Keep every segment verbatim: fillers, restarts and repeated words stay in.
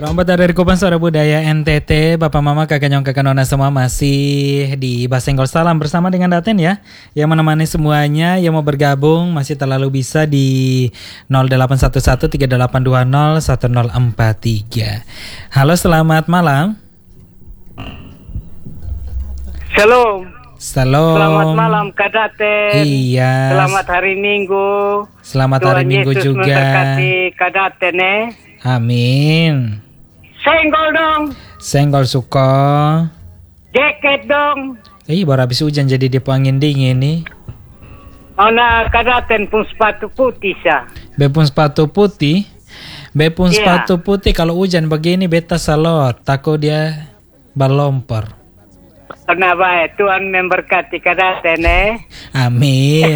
Rombat dari Kupang Suara Budaya N T T, Bapak Mama, Kakak Nyong, Kakak Nona semua masih di Basenggol Salam bersama dengan Daten ya. Yang menemani semuanya, yang mau bergabung masih terlalu bisa di nol delapan satu satu tiga delapan dua nol satu nol empat tiga. Halo, selamat malam. Shalom. Salam. Selamat malam Kak Daten. Iya. Selamat hari Minggu. Selamat Tuhan hari Minggu Yesus juga. memberkati Kak Daten eh. Amin. Senggol dong. Senggol suko. Jaket dong. Eh, baru habis hujan jadi dia angin dingin nih. Ona Kak Daten pun sepatu putih sah. Bepun sepatu putih. Bepun Iya. sepatu putih kalau hujan begini beta salot. Takut dia balompor. Karena baik Tuhan memberkati Kak Daten eh. Amin.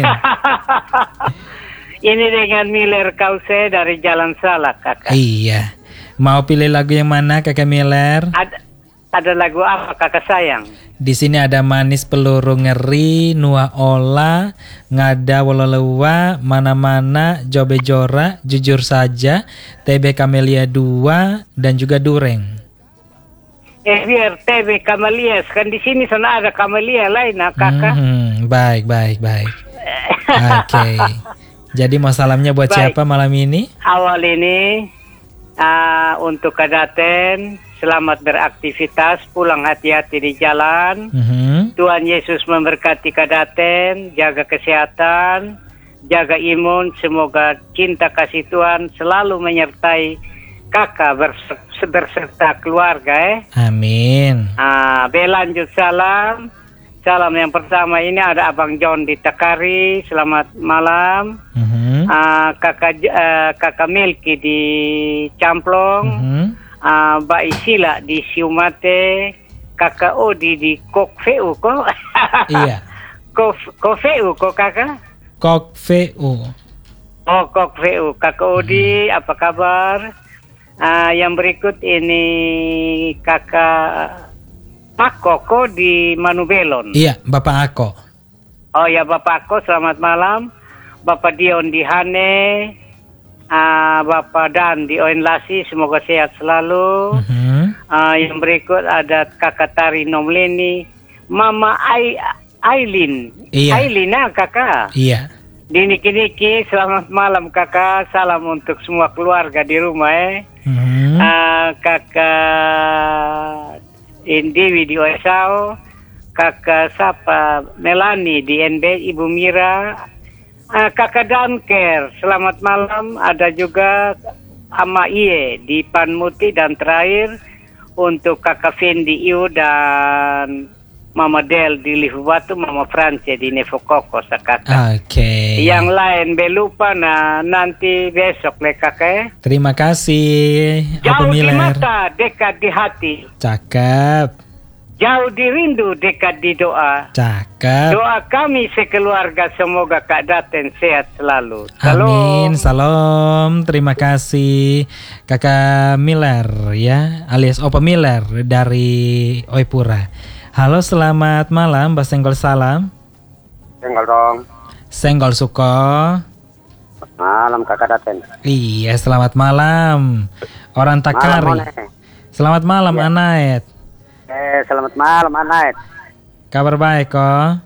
Ini dengan Miller Kause dari Jalan Salak kakak. Iya. Mau pilih lagu yang mana Kakak Miller? Ada, ada lagu apa kakak sayang? Di sini ada Manis Peluru Ngeri, Nua Ola, Ngada Wololowa, Mana-Mana, Jobe Jora, Jujur Saja, T B Camelia dua, dan juga Dureng. Eh biar T V Camelia, kan di sini sana ada Camelia lain nah kakak. Hmm, baik, baik, baik. Oke. Jadi mau salamnya buat Baik. siapa malam ini? Awal ini uh, untuk Kak Daten, selamat beraktivitas, pulang hati-hati di jalan. Mhm. Tuhan Yesus memberkati Kak Daten, jaga kesehatan, jaga imun, semoga cinta kasih Tuhan selalu menyertai kakak berse- berserta keluarga eh. Amin. Uh, Belanjut salam. Salam yang pertama ini ada Abang John di Takari, selamat malam. Mhm. Uh, kakak uh, kakak Melki di Camplong, Mhm. uh, Mbak Isila di Siumate, kakak Odi di Kokfeu kok. Iya. Kof, Kofeu kok kakak? Kok V U. Oh Kokfeu, kakak Odi apa kabar? Uh, yang berikut ini kakak Pak Koko di Manubelon. Iya, Bapak Ako. Oh ya Bapak Ako, selamat malam. Bapak Dion di Hane, uh, Bapak Dan di Oenlasi, semoga sehat selalu. Mhm. Uh, yang berikut ada Kakak Tari Nomleni, Mama Ai Ailin. Iya. Ailin ah kakak. Iya. Di Niki-Niki, selamat malam kakak. Salam untuk semua keluarga di rumah eh. Mhm. Uh, kakak Dewi di O S A O, kakak Sapa Melani di N B, Ibu Mira, uh, kakak Danker, selamat malam. Ada juga Ama Iye di Panmuti, dan terakhir untuk kakak Fendi Iu dan Mama Del di Lihuwatu, Mama Francia di Nevokoko kakak. Oke. Yang lain belupa nah nanti besok le kakak eh. Terima kasih. Apa Jauh di Miller? mata, dekat di hati. Cakep. Jauh di rindu, dekat di doa. Cakep. Doa kami sekeluarga semoga Kak Daten sehat selalu. Amin. Salam. Terima kasih Kakak Miller ya, alias Opa Miller dari Oipura. Halo, selamat malam, Basenggol Salam. Senggol dong. Senggol Suko. Malam kakak Daten. Iya, selamat malam. Orang Takari. Malam, Mone. Selamat malam, Iya. Anaet. Eh, selamat malam Anait. Kabar baik kok?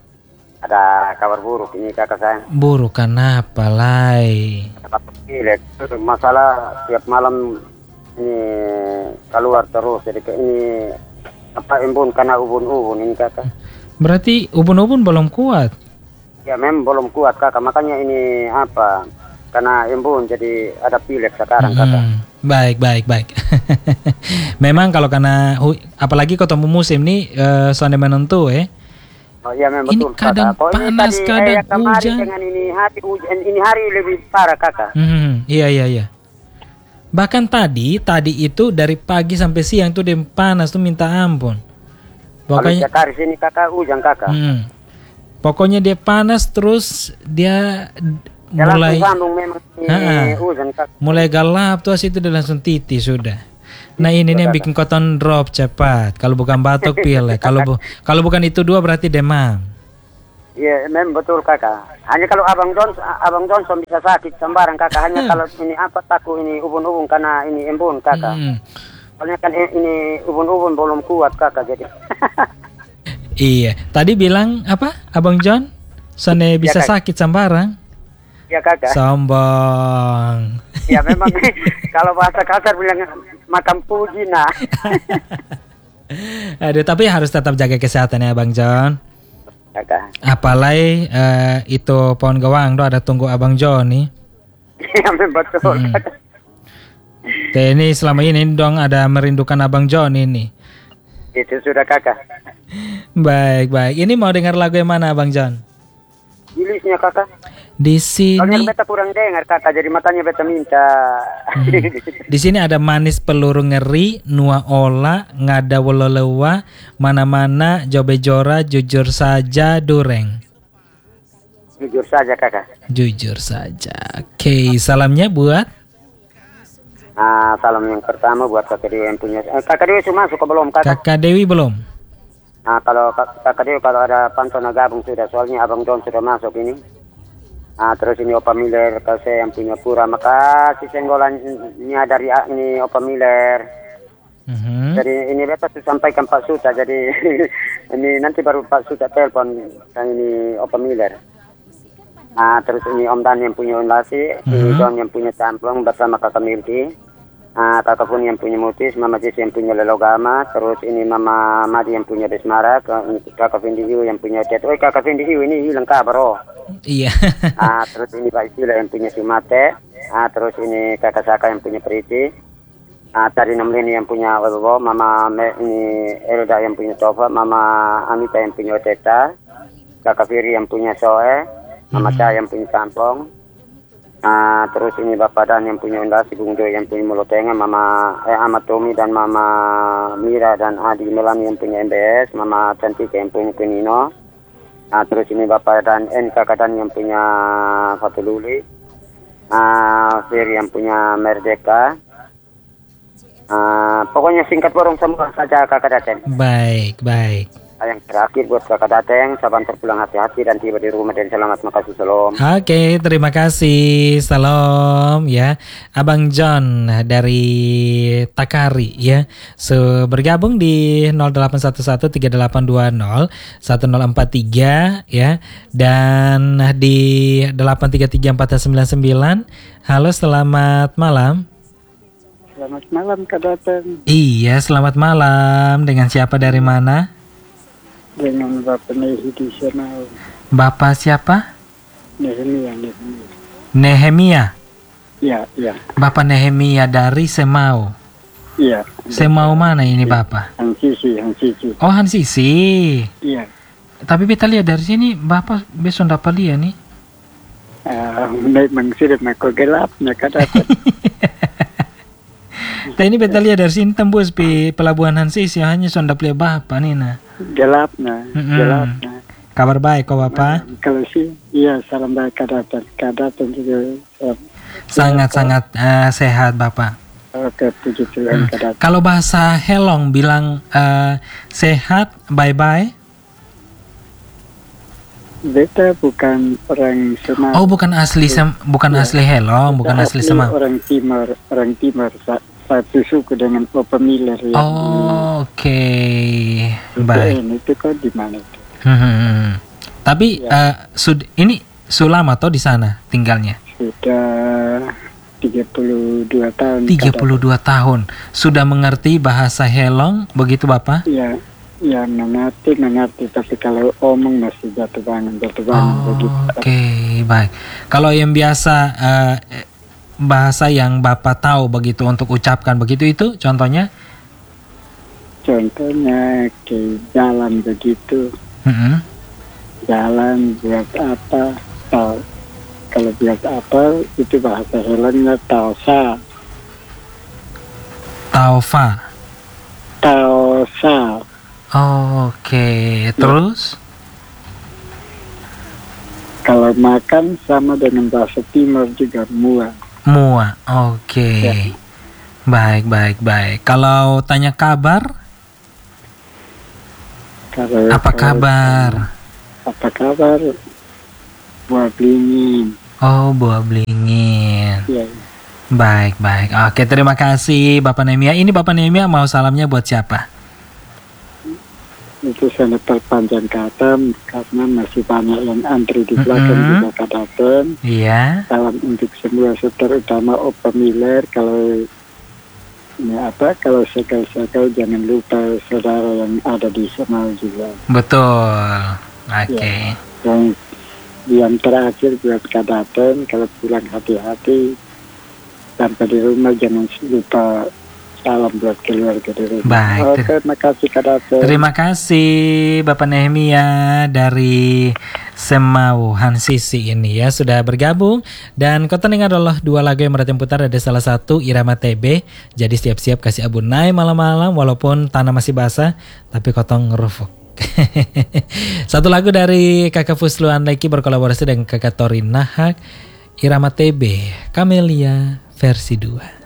Ada kabar buruk ini kakak sayang. Buruk kenapa, Lai? Pilek. Masalah tiap malam ini keluar terus. Jadi ke ini apa embun karena ubun-ubun ini kakak. Berarti ubun-ubun belum kuat. Ya memang belum kuat kakak. Makanya ini apa? Karena embun jadi ada pilek sekarang kakak. Hmm, baik, baik, baik. Memang kalau karena hu- apalagi ketemu musim nih uh, sonde menentu eh. Oh iya memang Ini betul kadang kakak. Oh, ini panas, tadi, kadang eh, kemarin hujan. dengan ini hari hujan, ini hari lebih parah kakak. Hmm, iya, iya, iya. Bahkan tadi, tadi itu dari pagi sampai siang tuh dia panas tuh minta ampun. Kalau Pokoknya, setiap hari sini kakak hujan kakak. hmm, pokoknya dia panas terus dia Ya mulai langsung sambung memang ini Ha-ha. hujan kakak. mulai galap tuh situ dia langsung titi sudah. Nah ini nih yang bikin cotton drop cepat. Kalau bukan batuk pilek. Kalau bu- kalau bukan itu dua berarti demam. Iya, memang betul kakak. Hanya kalau abang Johnson, abang Johnson bisa sakit sembarang kakak. Hanya kalau ini apa takut ini ubun-ubun karena ini embun kakak. Hmm. Soalnya kan ini ubun-ubun belum kuat kakak jadi. Iya. Tadi bilang apa, Abang John? Sone bisa Kak. sakit sembarang. Iya kakak. Sombong. Ya memang kalau bahasa kasar bilang makan puji nah. Aduh, tapi harus tetap jaga kesehatan ya Bang John. Kakak. Apalagi eh, itu pohon gawang do ada tunggu Abang John nih. Iya memang betul Hmm. kakak. Teh ini selama ini dong ada merindukan Abang John ini. Itu sudah kakak. Baik, baik. Ini mau dengar lagu yang mana Abang John? Gilisnya kakak. Di sini Soalnya beta kurang dengar kakak, jadi makanya beta minta. Hmm. Di sini ada manis peluru ngeri, nua ola, ngada wololowa, mana-mana, jobe jora, jujur saja, dureng. Jujur saja kakak. Jujur saja. Oke, salamnya buat Ah, salam yang pertama buat kakak Dewi yang punya. Eh, kakak Dewi sudah masuk ke belum kakak? Kakak Dewi belum? Nah, kalau kak- kakak Dewi kalau ada pantun gabung sudah, soalnya abang John sudah masuk ini. Ah, terus ini Opa Miller, kalau saya yang punya pura, makasih senggolannya dari ah, ini Opa Miller. Mhm. Jadi ini beta tuh sampaikan Pak Suta, jadi ini nanti baru Pak Suta telepon yang ini Opa Miller. Ah, terus ini Om Dan yang punya undasi, ini Mhm. John yang punya camplong bersama kakak Milky. Ah, kakak pun yang punya mutis, Mama Jess yang punya lelogama, terus ini Mama Madi yang punya desmara, ke- kakak Fendi Hiu yang punya tet. Oh, kakak Fendi Hiu ini hilang kabar oh. Iya. Ah, terus ini Pak Isila yang punya Sumate. Ah, terus ini kakak Saka yang punya Priti. Ah, tadi Namlini yang punya Webo, Mama Me, ini Elda yang punya Tofa, Mama Amita yang punya Oteta, kakak Firi yang punya Soe, Mama Mhm. Cah yang punya Campong. Ah, terus ini Bapak Dan yang punya Undasi, Bung Doi yang punya Mulotenga, Mama eh Ahmad Tommy dan Mama Mira dan Adi Melani yang punya M B S, Mama Cantika yang punya Penino. Ah, terus ini Bapak dan N kakak Dan yang punya Fatululi. Ah, Fir yang punya Merdeka. Ah, pokoknya singkat borong semua saja kakak Daten. Baik, baik. Ah, yang terakhir buat kakak Daten, saban terpulang hati-hati dan tiba di rumah dan selamat, makasih salam. Oke, terima kasih. Salam ya. Abang John dari Takari ya. So, bergabung di nol delapan satu satu tiga delapan dua nol satu nol empat tiga ya. Dan di delapan tiga tiga empat sembilan sembilan. Halo, selamat malam. Selamat malam Kak Datang, Iya, selamat malam. Dengan siapa dari mana? dengan Bapak Nehi di sana. Bapak siapa? Nehemia, Nehemia. Nehemia. Ya, ya, Bapak Nehemia dari Semau. iya. Semau mana ini Bapak? Hang Sisi, Hang Sisi. Oh, Han Sisi. Iya. Tapi beta lihat dari sini Bapak besok dapat lihat nih. Ah, memang sudah mako gelapnya Kak Datang. Nah ini beta lihat dari sini tembus di pelabuhan Han Sisi hanya sonda lihat Bapak nih nah. Gelapnya, Mm-mm. gelapnya. Kabar baik kok Bapak? Ah, kalau sih, iya salam baik Kak Datang. Kak Datang juga salam. Sangat-sangat eh, sehat Bapak. Oke, puji Tuhan Kak Datang. Kalau bahasa Helong bilang eh, sehat, bye-bye. Beta bukan orang Semau. Oh, bukan asli sem bukan Iya. asli Helong, bukan Beta asli Semau. Orang Timur, orang Timur. Sa- Satu suku dengan Opa Miller ya. Oh, oke. Itu Baik. ini itu kok di mana itu? Hmm. Tapi Ya. eh, sud ini sulama atau di sana tinggalnya? Sudah tiga puluh dua tahun. tiga puluh dua tahun. Sudah mengerti bahasa Helong begitu Bapak? Ya, ya mengerti, mengerti. Tapi kalau omong masih jatuh bangun, jatuh bangun Oh, begitu. oke, baik. Kalau yang biasa eh, bahasa yang Bapak tahu begitu untuk ucapkan begitu itu contohnya? Contohnya ke jalan begitu, Mm-mm. jalan buat apa? Tahu. Kalau buat apa itu bahasa Helengnya tausa, Taufa. tausa. Oh, oke, terus? Kalau makan sama dengan bahasa Timur juga mua. Mua. Oke. Ya. Baik, baik, baik. Kalau tanya kabar, Kalau apa kalau- kabar? apa kabar? Buah Blingin. Oh, Buah Blingin. Ya, Baik, baik. Oke, terima kasih Bapak Nehemia. Ini Bapak Nehemia mau salamnya buat siapa? itu saya perpanjang kata karena masih banyak yang antri di belakang Mm-hmm. juga kadaten. Iya. Salam untuk semua, terutama Opa Miller. Kalau ini apa? Kalau sekal-sekal jangan lupa saudara yang ada di Semal juga. Betul. Oke. Dan yang terakhir buat kadaten, kalau pulang hati-hati. Sampai di rumah jangan lupa salam buat keluarga di rumah. Baik. Oke, terima kasih kadaten. Terima kasih Bapak Nehemia dari Semau Hansisi ini ya sudah bergabung. Dan kau dengar adalah dua lagu yang Meratim putar, ada salah satu Irama T B. Jadi siap-siap kasih abunai malam-malam walaupun tanah masih basah tapi kotong ngerufuk. Satu lagu dari Kakak Fusluan Leki berkolaborasi dengan Kakak Torin Nahak, Irama T B, Camelia versi dua.